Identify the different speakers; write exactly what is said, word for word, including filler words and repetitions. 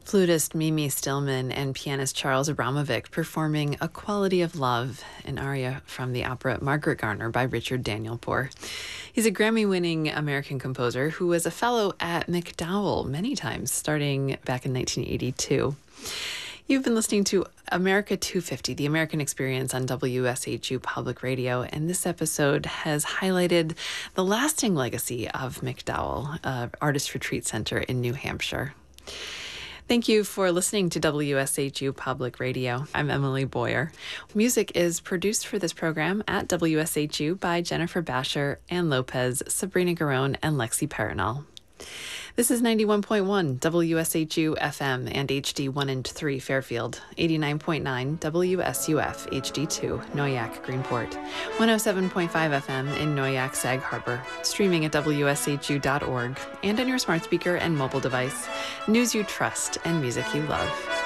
Speaker 1: Flutist Mimi Stillman and pianist Charles Abramovic performing A Quality of Love, an aria from the opera Margaret Garner by Richard Daniel Poor. He's a Grammy-winning American composer who was a fellow at MacDowell many times, starting back in nineteen eighty-two. You've been listening to America two fifty, the American Experience on W S H U Public Radio, and this episode has highlighted the lasting legacy of MacDowell, uh, Artist Retreat Center in New Hampshire. Thank you for listening to W S H U Public Radio. I'm Emily Boyer. Music is produced for this program at W S H U by Jennifer Basher, Ann Lopez, Sabrina Garone, and Lexi Paranal. This is ninety-one point one W S H U F M and H D one and three Fairfield, eighty-nine point nine W S U F H D two Noyac Greenport, one oh seven point five F M in Noyac Sag Harbor, streaming at W S H U dot org and on your smart speaker and mobile device. News you trust and music you love.